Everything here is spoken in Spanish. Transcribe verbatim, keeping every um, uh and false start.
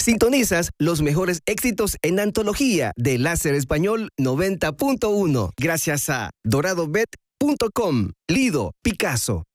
Sintonizas los mejores éxitos en antología de Láser Español noventa punto uno. Gracias a dorado bet punto com, Lido, Picasso.